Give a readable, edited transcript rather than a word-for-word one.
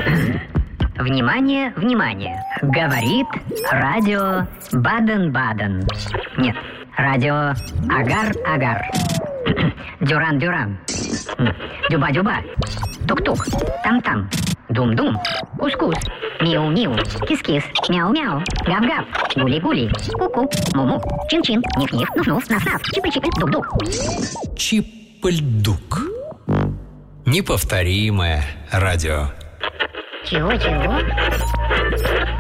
Внимание, внимание. Говорит радио Баден-Баден. Нет, радио Агар-Агар. Дюран-Дюран. Дюба-Дюба. Тук-тук. Там-там. Дум-дум. Кус-кус. Миу-миу. Кис-кис. Мяу-мяу. Гап-гап. Гули-гули. Ку-ку. Му-му. Чин-чин. Ниф-ниф. Нуф-нуф. Наф-наф. Чипы-чипы. Дук-дук. Чип-ль-дук. Неповторимое радио. Чего-чего?